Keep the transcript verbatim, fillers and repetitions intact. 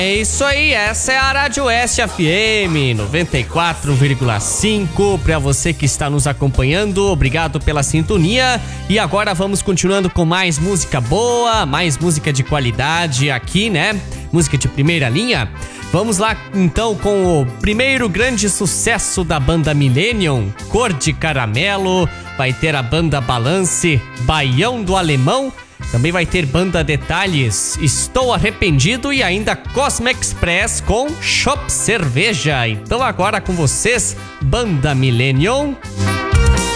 É isso aí, essa é a Rádio Oeste F M noventa e quatro vírgula cinco. Para você que está nos acompanhando, obrigado pela sintonia. E agora vamos continuando com mais música boa, mais música de qualidade aqui, né? Música de primeira linha. Vamos lá então com o primeiro grande sucesso da banda Millennium, Cor de Caramelo. Vai ter a banda Balance, Baião do Alemão. Também vai ter banda Detalhes, Estou Arrependido e ainda Cosmo Express com Shop Cerveja. Então agora com vocês, banda Millennium.